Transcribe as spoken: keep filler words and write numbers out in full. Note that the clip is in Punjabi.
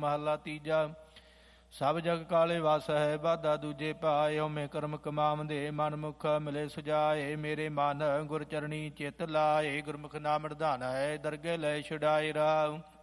ਮਹਲਾ ਤੀਜਾ। ਸਭ ਜਗ ਕਾਲੇ ਵਸ ਹੈ, ਬਾਧਾ ਦੂਜੇ ਪਾਏ। ਹਉਮੈ ਕਰਮ ਕਮਾਮ ਦੇ, ਮਨ ਮੁਖ ਮਿਲੇ ਸੁਜਾਏ। ਮੇਰੇ ਮਨ ਗੁਰ ਚਰਣੀ ਚਿਤ ਲਾਏ, ਗੁਰਮੁਖ ਨਾਮ ਨਿਧਾਨ ਹੈ, ਦਰਗੇ ਲੈ ਛੁਡਾਏ ਰਾਮ।